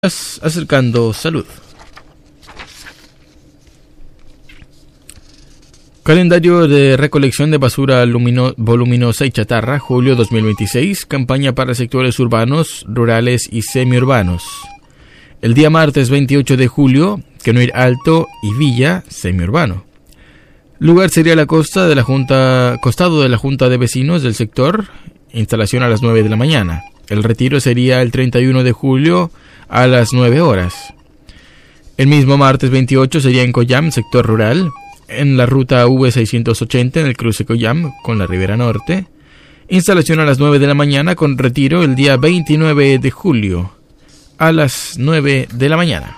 Acercando salud. Calendario de recolección de basura voluminosa y chatarra, julio 2026, campaña para sectores urbanos, rurales y semiurbanos. El día martes 28 de julio, Quenoir Alto y Villa, semiurbano. Lugar sería la costado de la Junta de Vecinos del sector, instalación a las 9 de la mañana. El retiro sería el 31 de julio a las 9 horas. El mismo martes 28 sería en Coyam, sector rural, en la ruta V680 en el cruce Coyam con la Ribera Norte. Instalación a las 9 de la mañana con retiro el día 29 de julio a las 9 de la mañana.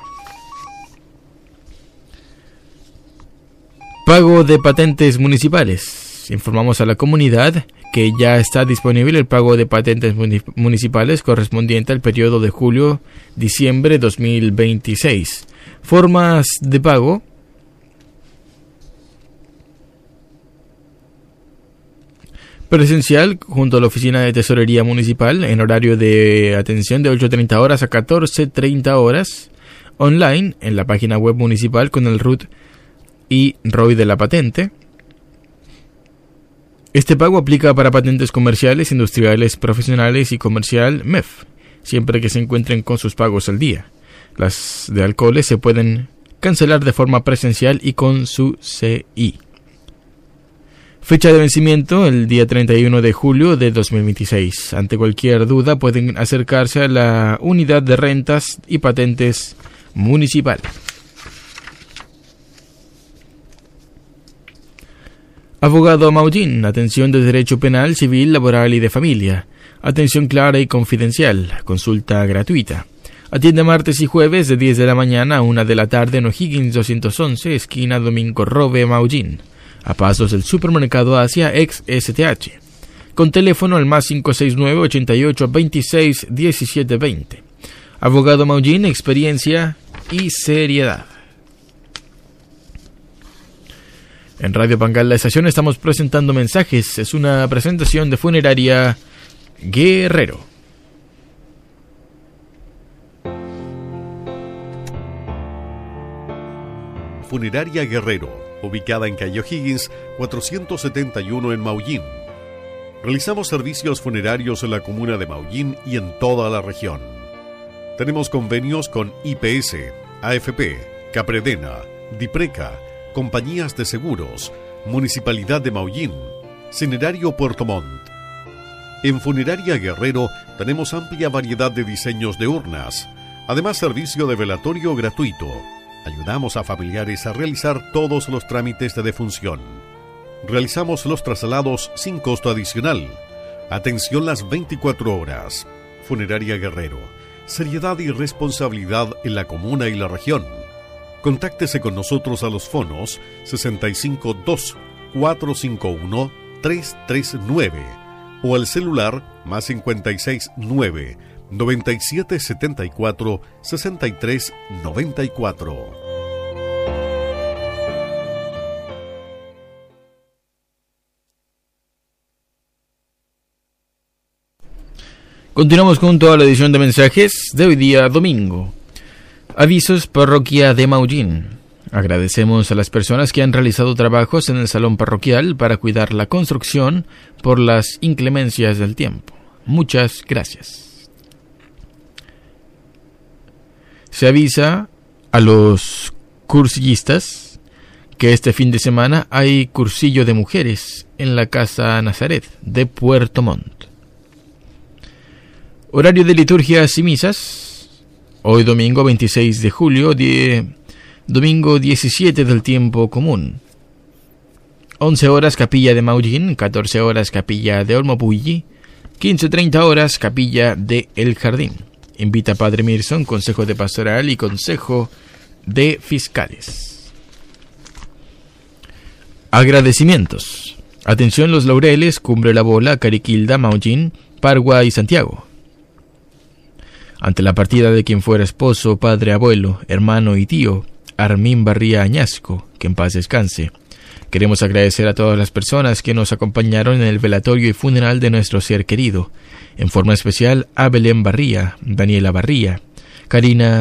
Pago de patentes municipales. Informamos a la comunidad que ya está disponible el pago de patentes municipales correspondiente al periodo de julio-diciembre 2026. Formas de pago. Presencial junto a la oficina de tesorería municipal en horario de atención de 8:30 horas a 14:30 horas. Online en la página web municipal con el RUT y ROI de la patente. Este pago aplica para patentes comerciales, industriales, profesionales y comercial MEF, siempre que se encuentren con sus pagos al día. Las de alcoholes se pueden cancelar de forma presencial y con su CI. Fecha de vencimiento el día 31 de julio de 2026. Ante cualquier duda pueden acercarse a la unidad de rentas y patentes municipal. Abogado Maullín, atención de derecho penal, civil, laboral y de familia. Atención clara y confidencial, consulta gratuita. Atiende martes y jueves de 10 de la mañana a 1 de la tarde en O'Higgins 211, esquina Domingo Robe, Maullín, a pasos del supermercado Asia ex STH. Con teléfono al más 569 88 26 17 20. Abogado Maullín, experiencia y seriedad. En Radio Pangal La Estación estamos presentando mensajes. Es una presentación de Funeraria Guerrero. Funeraria Guerrero, ubicada en calle O'Higgins 471 en Maullín. Realizamos servicios funerarios en la comuna de Maullín y en toda la región. Tenemos convenios con IPS, AFP, Capredena, Dipreca, compañías de seguros, Municipalidad de Maullín, Cinerario Puerto Montt. En Funeraria Guerrero tenemos amplia variedad de diseños de urnas, además servicio de velatorio gratuito. Ayudamos a familiares a realizar todos los trámites de defunción. Realizamos los traslados sin costo adicional. Atención las 24 horas. Funeraria Guerrero. Seriedad y responsabilidad en la comuna y la región. Contáctese con nosotros a los fonos 652 451 339 o al celular más 569 9774 6394. Continuamos con toda la edición de mensajes de hoy día domingo. Avisos Parroquia de Maullín. Agradecemos a las personas que han realizado trabajos en el salón parroquial para cuidar la construcción por las inclemencias del tiempo. Muchas gracias. Se avisa a los cursillistas que este fin de semana hay cursillo de mujeres en la Casa Nazaret de Puerto Montt. Horario de liturgias y misas. Hoy domingo 26 de julio, domingo 17 del tiempo común. 11 horas Capilla de Maullín, 14 horas Capilla de Olmopulli, 15:30 horas Capilla de El Jardín. Invita Padre Mirson, Consejo de Pastoral y Consejo de Fiscales. Agradecimientos. Atención Los Laureles, Cumbre La Bola, Cariquilda, Maullín, Pargua y Santiago. Ante la partida de quien fuera esposo, padre, abuelo, hermano y tío, Armín Barría Añasco, que en paz descanse, queremos agradecer a todas las personas que nos acompañaron en el velatorio y funeral de nuestro ser querido, en forma especial a Belén Barría, Daniela Barría, Karina